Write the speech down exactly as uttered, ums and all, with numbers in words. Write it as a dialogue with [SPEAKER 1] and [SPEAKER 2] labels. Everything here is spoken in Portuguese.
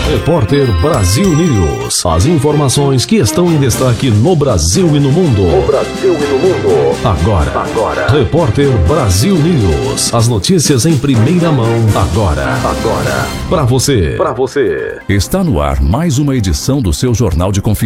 [SPEAKER 1] Repórter Brasil News. As informações que estão em destaque no Brasil e no mundo.
[SPEAKER 2] No Brasil e no mundo.
[SPEAKER 1] Agora.
[SPEAKER 2] Agora.
[SPEAKER 1] Repórter Brasil News. As notícias em primeira mão. Agora.
[SPEAKER 2] Agora.
[SPEAKER 1] Para você.
[SPEAKER 2] Para você.
[SPEAKER 3] Está no ar mais uma edição do seu Jornal de Confiança.